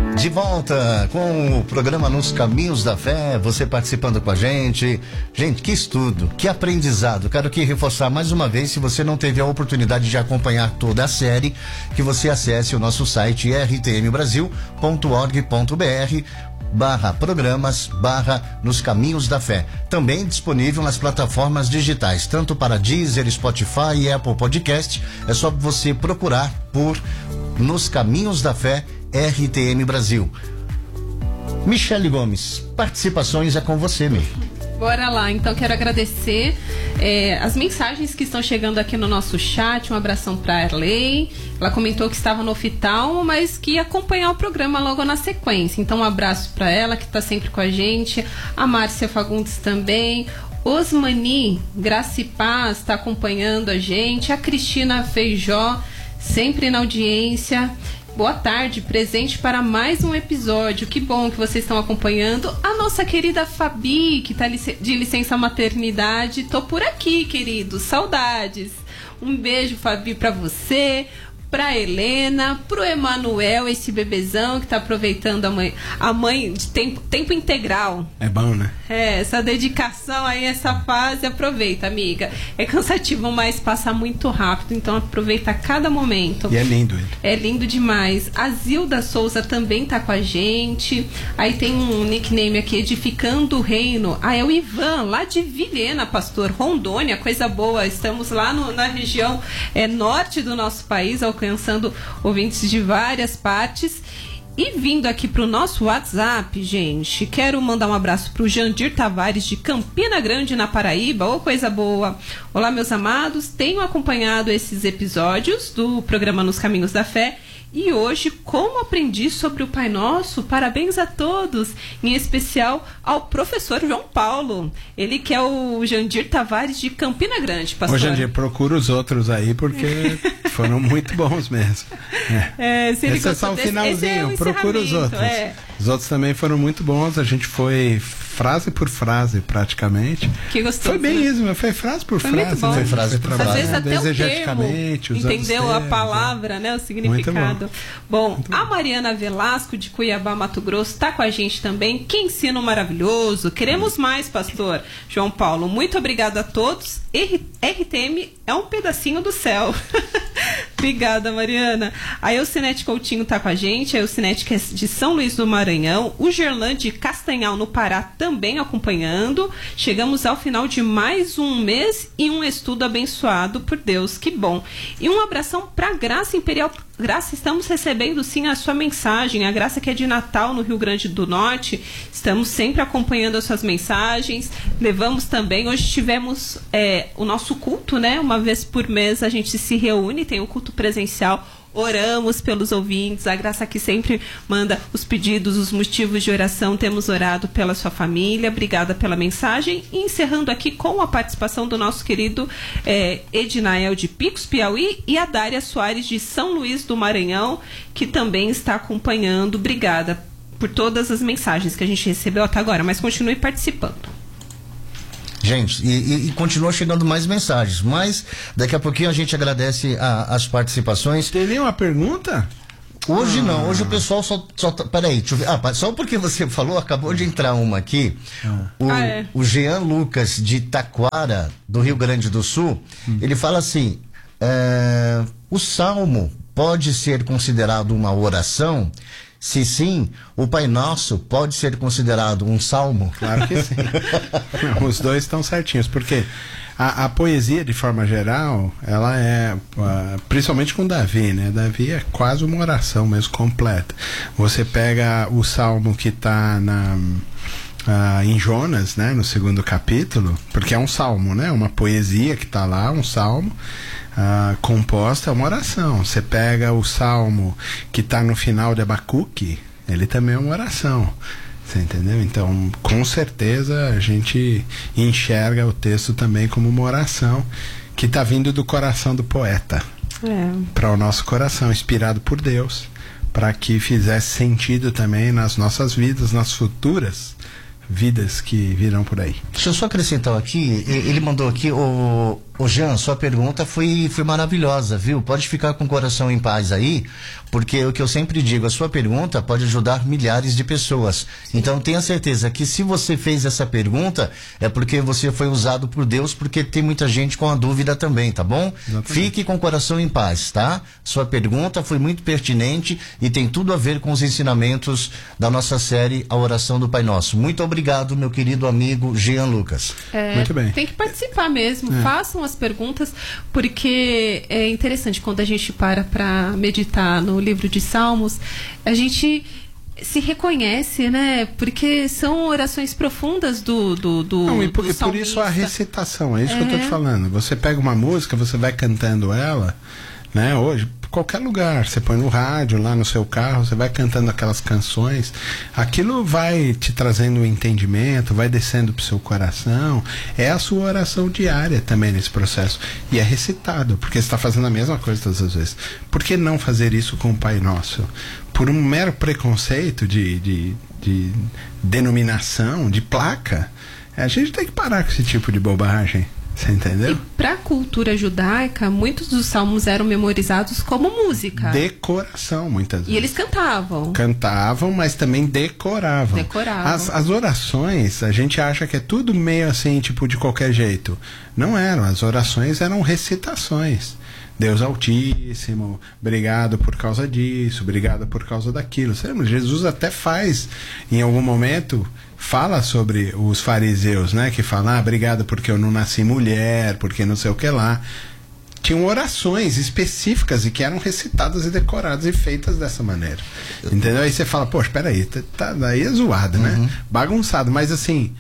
De volta com o programa Nos Caminhos da Fé, você participando com a gente. Gente, que estudo, que aprendizado. Quero aqui reforçar mais uma vez, se você não teve a oportunidade de acompanhar toda a série, que você acesse o nosso site rtmbrasil.org.br/programas/Nos Caminhos da Fé. Também disponível nas plataformas digitais, tanto para Deezer, Spotify e Apple Podcast. É só você procurar por Nos Caminhos da Fé RTM Brasil. Michele Gomes, participações é com você, Mi. Bora lá, então quero agradecer as mensagens que estão chegando aqui no nosso chat. Um abração para a Arley. Ela comentou que estava no oftalmo, mas que ia acompanhar o programa logo na sequência. Então um abraço para ela, que está sempre com a gente. A Márcia Fagundes também. Osmani, Graça e Paz, está acompanhando a gente. A Cristina Feijó, sempre na audiência. Boa tarde, presente para mais um episódio. Que bom que vocês estão acompanhando. A nossa querida Fabi, que está de licença maternidade. Tô por aqui, queridos. Saudades. Um beijo, Fabi, para você, pra Helena, pro Emanuel, esse bebezão que tá aproveitando a mãe de tempo integral. É bom, né? Essa dedicação aí, essa fase, aproveita, amiga. É cansativo, mas passa muito rápido, então aproveita cada momento. E é lindo ele. É lindo demais. A Zilda Souza também tá com a gente. Aí tem um nickname aqui, Edificando o Reino. É o Ivan, lá de Vilhena, pastor, Rondônia, coisa boa. Estamos lá na região norte do nosso país, alcançando ouvintes de várias partes. E vindo aqui pro nosso WhatsApp, gente, quero mandar um abraço pro Jandir Tavares de Campina Grande, na Paraíba. Ô, coisa boa. Olá, meus amados, tenho acompanhado esses episódios do programa Nos Caminhos da Fé. E hoje, como aprendi sobre o Pai Nosso, parabéns a todos, em especial ao professor João Paulo. Ele que é o Jandir Tavares de Campina Grande, pastor. Ô, Jandir, procura os outros aí, porque foram muito bons mesmo. Esse é só o finalzinho, procura os outros. Os outros também foram muito bons, a gente foi frase por frase, praticamente. Que gostoso. Foi bem isso, mas foi frase por frase. Muito bom. Foi frase por frase. Às vezes até o termo, entendeu termos, a palavra, né, o significado. Bom, a Mariana Velasco, de Cuiabá, Mato Grosso, está com a gente também. Que ensino maravilhoso. Queremos mais, pastor João Paulo. Muito obrigada a todos. RTM é um pedacinho do céu. Obrigada, Mariana. A Eucinete Coutinho está com a gente. A Eucinete, que é de São Luís do Maranhão. O Gerlande de Castanhal, no Pará, também acompanhando. Chegamos ao final de mais um mês e um estudo abençoado por Deus. Que bom. E um abração para Graça Imperial. Graça, estamos recebendo sim a sua mensagem. A Graça, que é de Natal, no Rio Grande do Norte. Estamos sempre acompanhando as suas mensagens. Levamos também, hoje tivemos o nosso culto, né? Uma vez por mês a gente se reúne, tem um culto presencial. Oramos pelos ouvintes. A Graça aqui sempre manda os pedidos, os motivos de oração. Temos orado pela sua família. Obrigada pela mensagem. E encerrando aqui com a participação do nosso querido Ednael de Picos, Piauí, e a Dária Soares de São Luís do Maranhão, que também está acompanhando. Obrigada por todas as mensagens que a gente recebeu até agora, mas continue participando. Gente, e continua chegando mais mensagens, mas daqui a pouquinho a gente agradece as participações. Tem nenhuma pergunta? Hoje não, hoje o pessoal só peraí, deixa eu ver. Só porque você falou, acabou de entrar uma aqui. O Jean Lucas de Taquara, do Rio Grande do Sul, ele fala assim: o salmo pode ser considerado uma oração? Se sim, o Pai Nosso pode ser considerado um salmo? Claro que sim. Os dois estão certinhos, porque a poesia, de forma geral, ela é, principalmente com Davi, né? Davi é quase uma oração mesmo completa. Você pega o salmo que está em Jonas, né? No 2º capítulo, porque é um salmo, né? Uma poesia que está lá, um salmo. Composta é uma oração. Você pega o salmo que está no final de Abacuque, ele também é uma oração. Você entendeu? Então, com certeza a gente enxerga o texto também como uma oração que está vindo do coração do poeta para o nosso coração, inspirado por Deus, para que fizesse sentido também nas nossas vidas, nas futuras vidas que virão por aí. Deixa eu só acrescentar aqui, ele mandou aqui, Ô Jean, sua pergunta foi maravilhosa, viu? Pode ficar com o coração em paz aí, porque o que eu sempre digo, a sua pergunta pode ajudar milhares de pessoas. Então tenha certeza que se você fez essa pergunta, é porque você foi usado por Deus, porque tem muita gente com a dúvida também, tá bom? Exatamente. Fique com o coração em paz, tá? Sua pergunta foi muito pertinente e tem tudo a ver com os ensinamentos da nossa série A Oração do Pai Nosso. Muito obrigado, meu querido amigo Jean Lucas. Muito bem. Tem que participar mesmo, façam as perguntas, porque é interessante quando a gente para meditar no livro de Salmos, a gente se reconhece, né? Porque são orações profundas do por isso a recitação, é isso que eu tô te falando. Você pega uma música, você vai cantando ela, né? Hoje, qualquer lugar, você põe no rádio, lá no seu carro, você vai cantando aquelas canções, aquilo vai te trazendo um entendimento, vai descendo pro seu coração, é a sua oração diária também nesse processo, e é recitado, porque você está fazendo a mesma coisa todas as vezes. Por que não fazer isso com o Pai Nosso? Por um mero preconceito de denominação, de placa, a gente tem que parar com esse tipo de bobagem. Você entendeu? E para a cultura judaica, muitos dos salmos eram memorizados como música. Decoração, muitas vezes. E eles cantavam. Cantavam, mas também decoravam. As orações, a gente acha que é tudo meio assim, tipo, de qualquer jeito. Não eram. As orações eram recitações. Deus Altíssimo, obrigado por causa disso, obrigado por causa daquilo. Você lembra? Jesus até faz, em algum momento, fala sobre os fariseus, né? Que falam, obrigado porque eu não nasci mulher, porque não sei o que lá. Tinham orações específicas e que eram recitadas e decoradas e feitas dessa maneira. Entendeu? Aí você fala, poxa, espera aí, daí é zoado, né? Bagunçado, mas assim,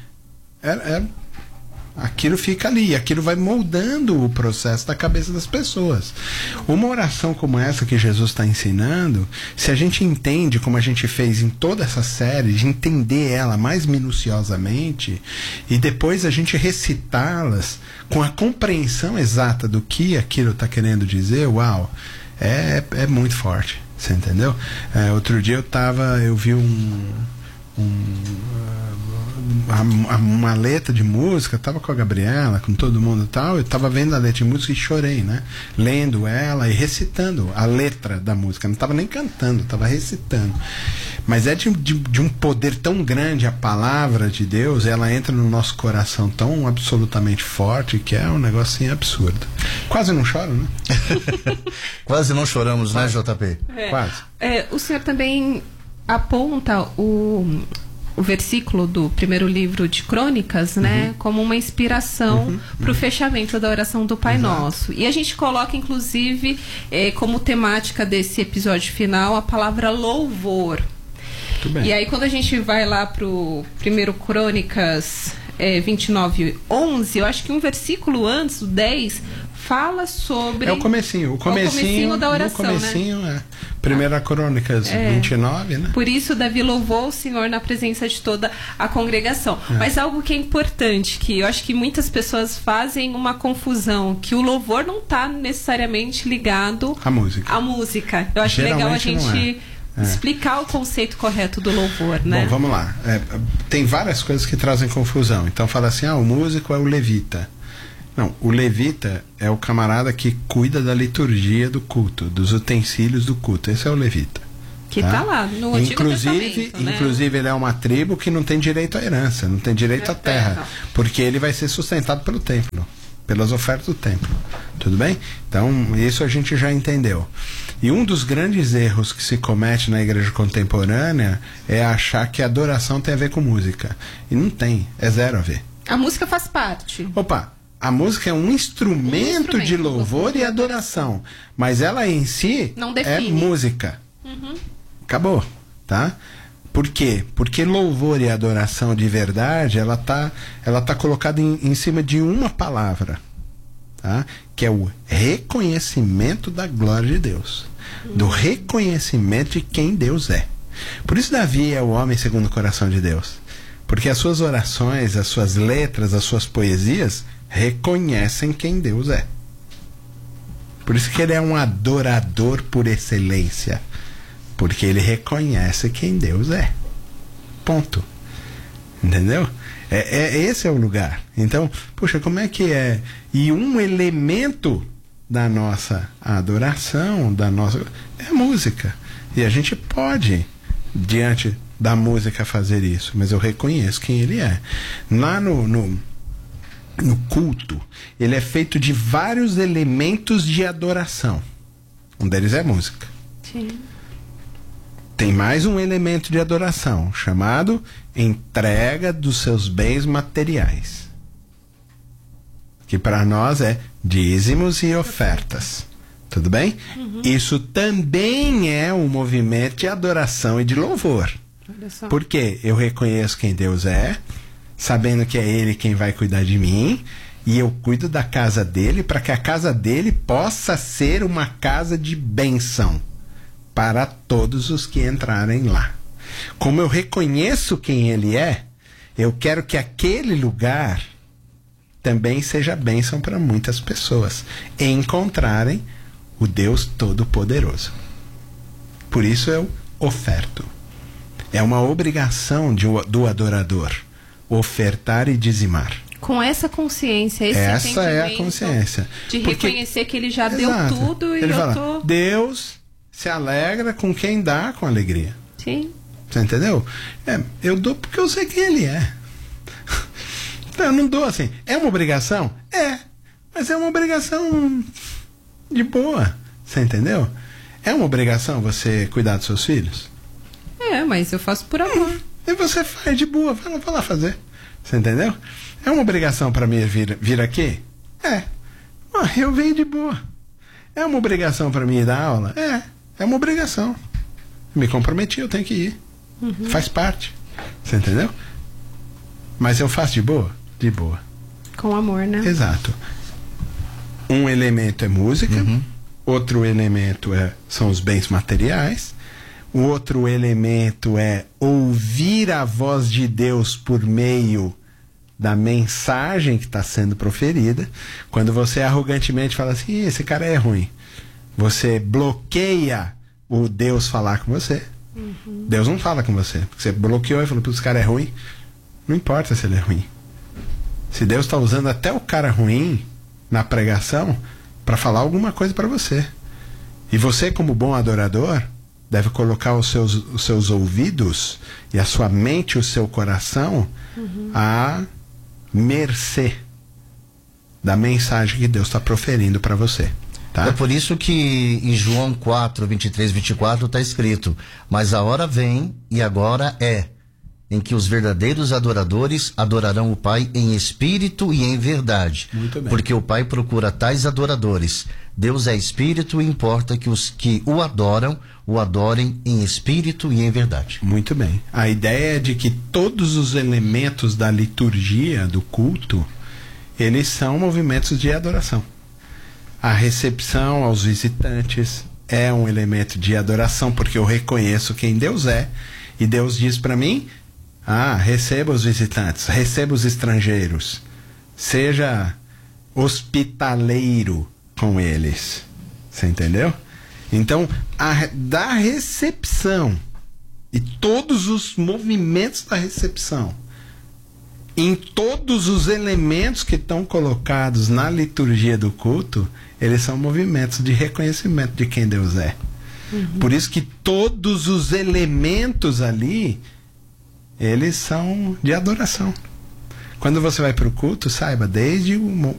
aquilo fica ali, aquilo vai moldando o processo da cabeça das pessoas. Uma oração como essa que Jesus está ensinando, se a gente entende como a gente fez em toda essa série, de entender ela mais minuciosamente e depois a gente recitá-las com a compreensão exata do que aquilo está querendo dizer, uau, é muito forte, você entendeu? Outro dia eu vi uma letra de música, tava com a Gabriela, com todo mundo e tal, eu tava vendo a letra de música e chorei, né? Lendo ela e recitando a letra da música, não tava nem cantando, tava recitando. Mas é de um poder tão grande a palavra de Deus, ela entra no nosso coração tão absolutamente forte que é um negocinho absurdo. Quase não choro, né? Quase não choramos, né, JP? Quase. O senhor também aponta o versículo do primeiro livro de Crônicas, né, como uma inspiração para o fechamento da oração do Pai Nosso. E a gente coloca, inclusive, como temática desse episódio final, a palavra louvor. Muito bem. E aí, quando a gente vai lá para o primeiro Crônicas 29:11, eu acho que um versículo antes, o 10, fala sobre... É o comecinho da oração, no comecinho, né? Primeira Crônicas 29, né? Por isso Davi louvou o Senhor na presença de toda a congregação. Mas algo que é importante, que eu acho que muitas pessoas fazem uma confusão, que o louvor não está necessariamente ligado à música. Eu acho geralmente legal a gente explicar o conceito correto do louvor, né? Bom, vamos lá. Tem várias coisas que trazem confusão. Então fala assim, o músico é o levita. Não, o levita é o camarada que cuida da liturgia do culto, dos utensílios do culto. Esse é o levita. Que tá lá no Antigo Testamento, né? Inclusive, ele é uma tribo que não tem direito à herança, não tem direito à terra, porque ele vai ser sustentado pelo templo, pelas ofertas do templo. Tudo bem? Então, isso a gente já entendeu. E um dos grandes erros que se comete na igreja contemporânea é achar que a adoração tem a ver com música. E não tem, é zero a ver. A música faz parte. A música é um instrumento de louvor e adoração, mas ela em si é música. Acabou, tá? Por quê? Porque louvor e adoração de verdade, ela tá colocada em cima de uma palavra, tá? Que é o reconhecimento da glória de Deus, do reconhecimento de quem Deus é. Por isso Davi é o homem segundo o coração de Deus, porque as suas orações, as suas letras, as suas poesias reconhecem quem Deus é. Por isso que ele é um adorador por excelência, porque ele reconhece quem Deus é. Ponto. Entendeu? Esse é o lugar. Então, poxa, como é que é? E um elemento da nossa adoração, é a música. E a gente pode, diante da música, fazer isso. Mas eu reconheço quem ele é. Lá no culto, ele é feito de vários elementos de adoração. Um deles é música. Sim. Tem mais um elemento de adoração, chamado entrega dos seus bens materiais. Que para nós é dízimos e ofertas. Tudo bem? Uhum. Isso também é um movimento de adoração e de louvor. Porque eu reconheço quem Deus é, sabendo que é Ele quem vai cuidar de mim, e eu cuido da casa dele para que a casa dele possa ser uma casa de bênção para todos os que entrarem lá. Como eu reconheço quem ele é, eu quero que aquele lugar também seja bênção para muitas pessoas encontrarem o Deus Todo-Poderoso. Por isso eu oferto. É uma obrigação do adorador ofertar e dizimar. Com essa consciência, essa é a consciência. De reconhecer que ele já deu tudo e ele eu fala, tô... Deus se alegra com quem dá com alegria. Sim. Você entendeu? Eu dou porque eu sei quem ele é. Eu não dou assim. É uma obrigação? Mas é uma obrigação de boa. Você entendeu? É uma obrigação você cuidar dos seus filhos? Mas eu faço por amor. E você faz de boa. Vai lá fazer. Você entendeu? É uma obrigação para mim vir aqui? Eu venho de boa. É uma obrigação para mim ir dar aula? É uma obrigação. Me comprometi, eu tenho que ir. Uhum. Faz parte. Você entendeu? Mas eu faço de boa? De boa. Com amor, né? Exato. Um elemento é música, outro elemento são os bens materiais, o outro elemento é ouvir a voz de Deus por meio da mensagem que está sendo proferida. Quando você arrogantemente fala assim, esse cara é ruim, você bloqueia o Deus falar com você. Deus não fala com você, porque você bloqueou e falou, esse cara é ruim. Não importa se ele é ruim. Se Deus está usando até o cara ruim na pregação para falar alguma coisa para você. E você, como bom adorador, deve colocar os seus ouvidos e a sua mente e o seu coração à mercê da mensagem que Deus está proferindo para você. Tá? É por isso que em João 4, 23, 24 está escrito, mas a hora vem e agora em que os verdadeiros adoradores adorarão o Pai em espírito e em verdade. Muito bem. Porque o Pai procura tais adoradores. Deus é espírito e importa que os que o adoram, o adorem em espírito e em verdade. Muito bem. A ideia é de que todos os elementos da liturgia, do culto, eles são movimentos de adoração. A recepção aos visitantes é um elemento de adoração, porque eu reconheço quem Deus é, e Deus diz para mim, receba os visitantes, receba os estrangeiros, seja hospitaleiro com eles. Você entendeu? Então, da recepção e todos os movimentos da recepção, em todos os elementos que estão colocados na liturgia do culto, eles são movimentos de reconhecimento de quem Deus é. Por isso que todos os elementos ali, eles são de adoração. Quando você vai para o culto, saiba, desde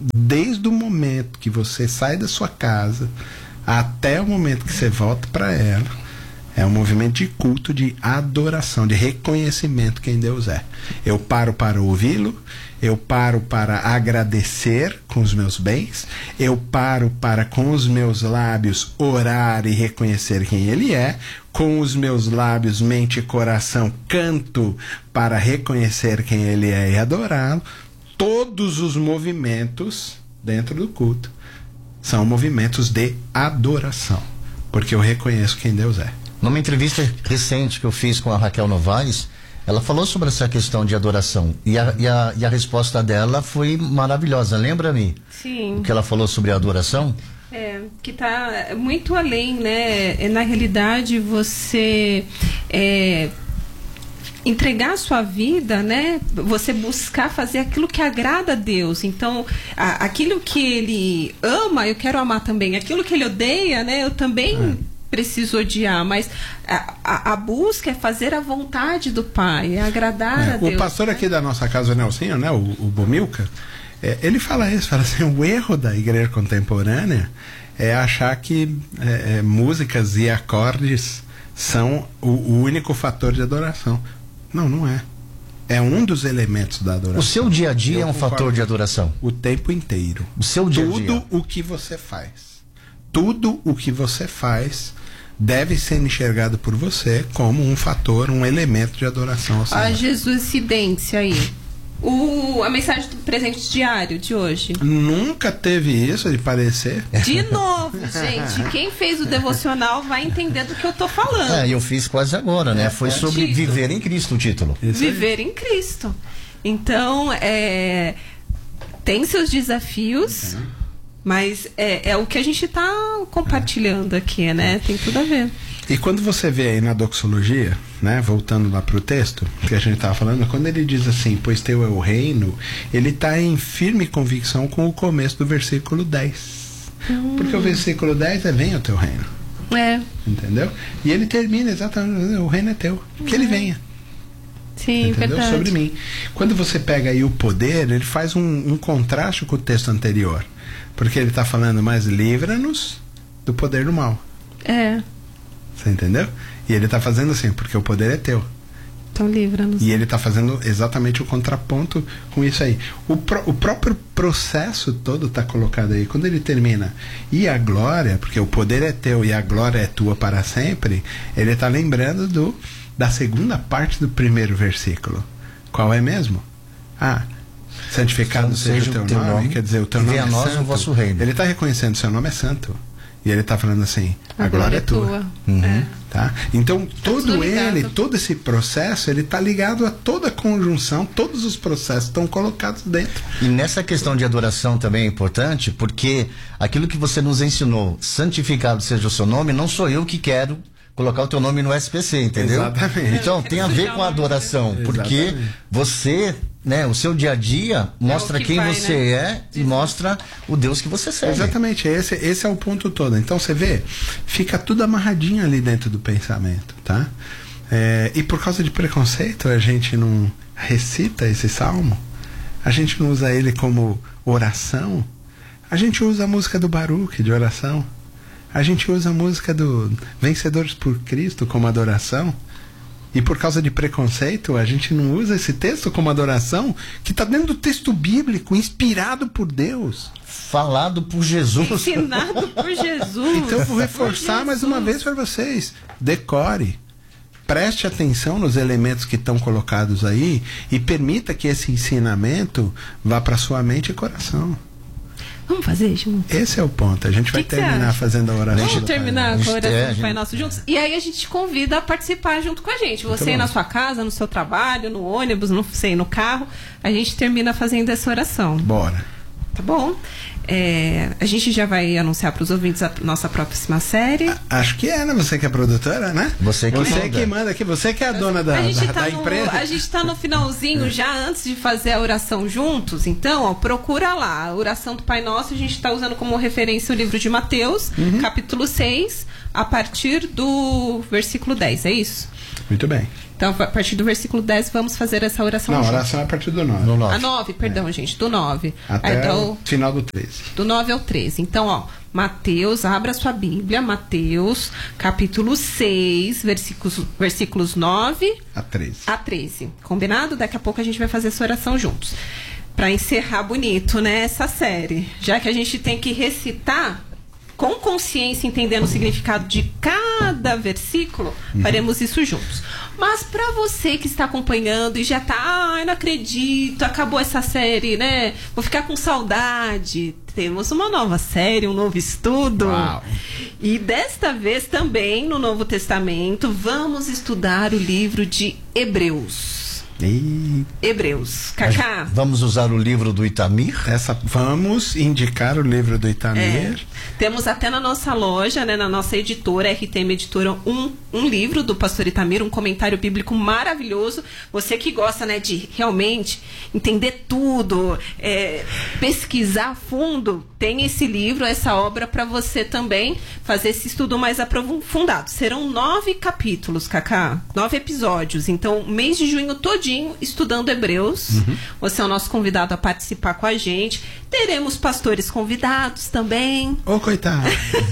o momento que você sai da sua casa até o momento que você volta para ela, é um movimento de culto, de adoração, de reconhecimento quem Deus é. Eu paro para ouvi-lo, eu paro para agradecer com os meus bens, eu paro para com os meus lábios orar e reconhecer quem Ele é, com os meus lábios, mente e coração, canto para reconhecer quem Ele é e adorá-lo. Todos os movimentos dentro do culto são movimentos de adoração, porque eu reconheço quem Deus é. Numa entrevista recente que eu fiz com a Raquel Novaes, ela falou sobre essa questão de adoração. E a resposta dela foi maravilhosa. Lembra-me? Sim. O que ela falou sobre a adoração? Que está muito além, né? Na realidade, você entregar a sua vida, né? Você buscar fazer aquilo que agrada a Deus. Então, aquilo que ele ama, eu quero amar também. Aquilo que ele odeia, né? Eu também preciso odiar. Mas a busca é fazer a vontade do Pai, é agradar a Deus. O pastor aqui da nossa casa, o Nelsinho, né? O Bomilca, ele fala isso, fala assim, o erro da igreja contemporânea é achar que músicas e acordes são o único fator de adoração. Não, não é. É um dos elementos da adoração. O seu dia a dia é um fator de adoração? O tempo inteiro. O seu dia a dia. Tudo o que você faz. Tudo o que você faz deve ser enxergado por você como um fator, um elemento de adoração ao Senhor. A Jesuicidência aí. A mensagem do presente diário de hoje. Nunca teve isso de parecer. De novo, gente. Quem fez o devocional vai entender do que eu tô falando. Eu fiz quase agora, né? Foi sobre viver em Cristo o título. Viver em Cristo. Então, tem seus desafios, mas é o que a gente tá compartilhando aqui, né? Tem tudo a ver. E quando você vê aí na doxologia, né, voltando lá para o texto que a gente estava falando, quando ele diz assim, pois teu é o reino, ele está em firme convicção com o começo do versículo 10. Porque o versículo 10 venha o teu reino. Entendeu? E ele termina exatamente, o reino é teu, que ele venha. Sim, entendeu? Verdade. Sobre mim. Quando você pega aí o poder, ele faz um contraste com o texto anterior. Porque ele está falando, mas livra-nos do poder do mal. Você entendeu? E ele está fazendo assim, porque o poder é teu. Então livra-nos. E ele está fazendo exatamente o contraponto com isso aí. O próprio processo todo está colocado aí. Quando ele termina, e a glória, porque o poder é teu e a glória é tua para sempre, ele está lembrando da segunda parte do primeiro versículo. Qual é mesmo? Santificado seja o teu nome, quer dizer, o teu nome é santo. O vosso reino. Ele está reconhecendo, seu nome é santo. E ele está falando assim, a glória é tua. Tá? Então, todo esse processo, ele está ligado a toda a conjunção, todos os processos estão colocados dentro. E nessa questão de adoração também é importante, porque aquilo que você nos ensinou, santificado seja o seu nome, não sou eu que quero colocar o teu nome no SPC, entendeu? Exatamente. Então, tem a ver com a adoração, porque você, né, o seu dia a dia mostra quem você é e mostra o Deus que você serve. Exatamente, esse é o ponto todo. Então, você vê, fica tudo amarradinho ali dentro do pensamento, tá? E por causa de preconceito, a gente não recita esse salmo, a gente não usa ele como oração, a gente usa a música do Baruch de oração, a gente usa a música do Vencedores por Cristo como adoração. E por causa de preconceito, a gente não usa esse texto como adoração, que está dentro do texto bíblico, inspirado por Deus. Falado por Jesus. Ensinado por Jesus. Então eu vou reforçar mais uma vez para vocês. Decore. Preste atenção nos elementos que estão colocados aí e permita que esse ensinamento vá para sua mente e coração. Vamos fazer juntos? Esse é o ponto. A gente vai terminar fazendo a oração. Vamos terminar com a oração do Pai Nosso juntos? E aí a gente te convida a participar junto com a gente. Você aí na sua casa, no seu trabalho, no ônibus, não sei, no carro. A gente termina fazendo essa oração. Bora. Tá bom? A gente já vai anunciar para os ouvintes a nossa próxima série. Acho que né? Você que é produtora, né? Você que manda aqui, você que é a dona da empresa. A gente tá no finalzinho já, antes de fazer a oração juntos. Então, procura lá. A oração do Pai Nosso, a gente está usando como referência o livro de Mateus, capítulo 6, a partir do versículo 10. É isso? Muito bem. Então, a partir do versículo 10, vamos fazer essa oração juntos. Não, a oração é a partir do 9. A 9, perdão, gente, do 9. Até o final do 13. Do 9 ao 13. Então, Mateus, abra sua Bíblia, Mateus, capítulo 6, versículos 9 a 13. Combinado? Daqui a pouco a gente vai fazer essa oração juntos. Para encerrar bonito, né, essa série. Já que a gente tem que recitar com consciência, entendendo o significado de cada versículo, faremos isso juntos. Mas para você que está acompanhando e já está, não acredito, acabou essa série, né? Vou ficar com saudade. Temos uma nova série, um novo estudo. Uau. E desta vez também, no Novo Testamento, vamos estudar o livro de Hebreus. Hebreus. Cacá. Vamos usar o livro do Itamir? Vamos indicar o livro do Itamir. Temos até na nossa loja, né, na nossa editora, RTM Editora, um livro do pastor Itamir, um comentário bíblico maravilhoso. Você que gosta, né, de realmente entender tudo, pesquisar a fundo, tem esse livro, essa obra para você também fazer esse estudo mais aprofundado. Serão 9 capítulos, Cacá, 9 episódios. Então, mês de junho todinho estudando Hebreus. Você é o nosso convidado a participar com a gente. Teremos pastores convidados também. Ô, coitado.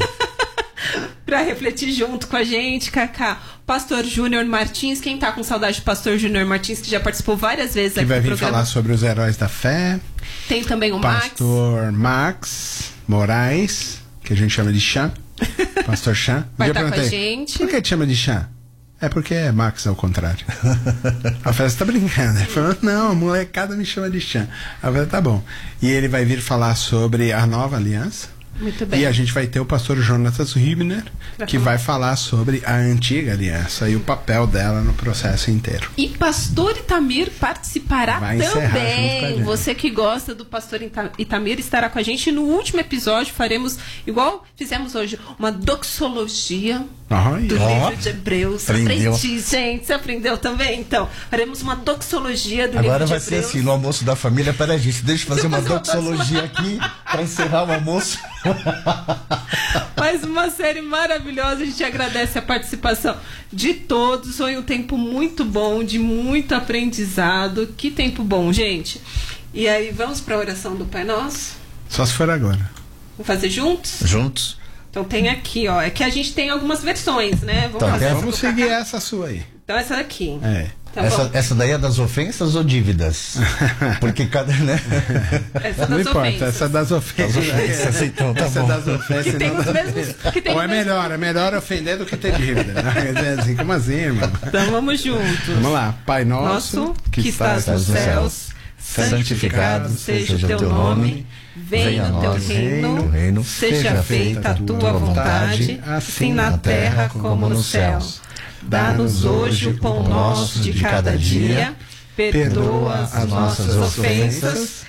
Para refletir junto com a gente, Cacá. Pastor Júnior Martins, quem tá com saudade do pastor Júnior Martins, que já participou várias vezes aqui do programa. Que vai vir falar sobre os heróis da fé. Tem também o pastor Max Moraes, que a gente chama de Chan. Pastor Chan. Vai estar com a gente. Por que te chama de Chan? É porque é Max ao contrário. A festa tá brincando. Ele falou, não, a molecada me chama de Chan. A festa tá bom. E ele vai vir falar sobre a nova aliança. Muito bem. E a gente vai ter o pastor Jonatas Hübner, que vai falar sobre a antiga aliança e o papel dela no processo inteiro. E pastor Itamir participará também. Você que gosta do pastor Itamir estará com a gente. No último episódio faremos, igual fizemos hoje, uma doxologia do livro de Hebreus. Aprendi, gente. Você aprendeu também? Então, faremos uma doxologia do livro de Hebreus. Agora vai ser assim, no almoço da família. Peraí, gente, deixa eu fazer uma doxologia aqui para encerrar o almoço. Mais uma série maravilhosa. A gente agradece a participação de todos. Foi um tempo muito bom, de muito aprendizado. Que tempo bom, gente. E aí, vamos para a oração do Pai Nosso? Só se for agora. Vamos fazer juntos? Juntos. Então tem aqui, ó. É que a gente tem algumas versões, né? Vamos seguir essa sua aí. Então essa daqui. Então, essa daí é das ofensas ou dívidas? Porque cada, né? Essa não das importa, ofensas. essa das ofensas. Então, tá essa bom. das ofensas. Que tem os mesmos. Que tem Ou é melhor ofender do que ter dívida. Assim, como assim, irmão? Então vamos juntos. Vamos lá. Pai nosso, que estás nos céus, santificado seja o teu nome. Venha o teu reino, seja feita a tua vontade, assim na terra como no céu. Dá-nos hoje o pão nosso de cada dia, perdoa as nossas ofensas,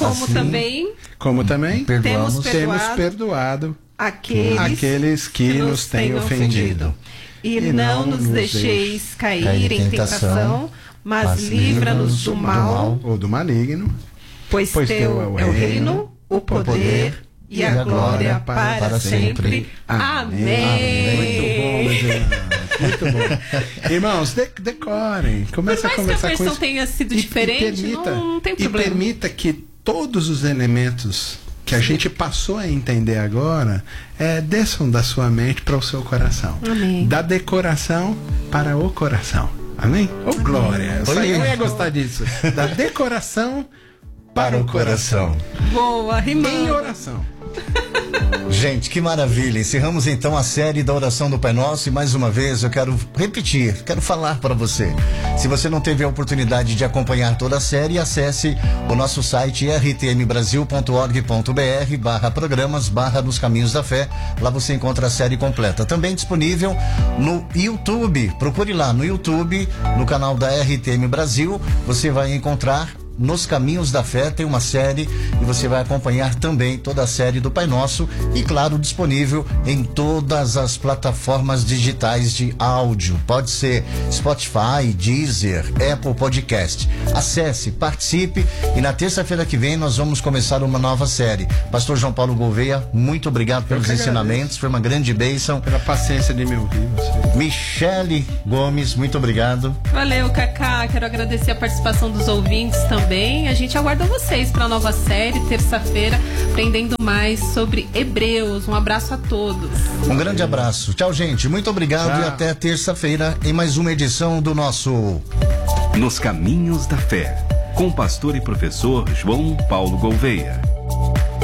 como também temos perdoado aqueles que nos têm ofendido. E não nos deixeis cair em tentação, mas livra-nos do mal ou do maligno, pois teu é o reino, o poder e a glória para sempre. Amém. Muito bom, meus irmãos. Muito bom. Irmãos, decorem. Começa a conversar com isso. Que a versão tenha sido diferente, não tem problema. E permita que todos os elementos que a gente passou a entender agora desçam da sua mente para o seu coração. Amém. Da decoração para o coração. Amém? Oh, glória. Eu ia gostar disso. Da decoração para o coração. Boa, rimando. Em oração. Gente, que maravilha. Encerramos então a série da oração do Pai Nosso e mais uma vez eu quero repetir, quero falar para você. Se você não teve a oportunidade de acompanhar toda a série, acesse o nosso site rtmbrasil.org.br/programas/nos caminhos da fé. Lá você encontra a série completa. Também disponível no YouTube. Procure lá no YouTube, no canal da RTM Brasil. Você vai encontrar Nos Caminhos da Fé, tem uma série e você vai acompanhar também toda a série do Pai Nosso e, claro, disponível em todas as plataformas digitais de áudio. Pode ser Spotify, Deezer, Apple Podcast. Acesse, participe e na terça-feira que vem nós vamos começar uma nova série. Pastor João Paulo Gouveia, muito obrigado pelos ensinamentos, foi uma grande bênção. Pela paciência de me ouvir. Michele Gomes, muito obrigado. Valeu, Cacá. Quero agradecer a participação dos ouvintes também. A gente aguarda vocês para a nova série, terça-feira, aprendendo mais sobre Hebreus. Um abraço a todos. Um grande abraço. Tchau, gente. Muito obrigado. Tchau. E até terça-feira em mais uma edição do nosso Nos Caminhos da Fé, com o pastor e professor João Paulo Gouveia.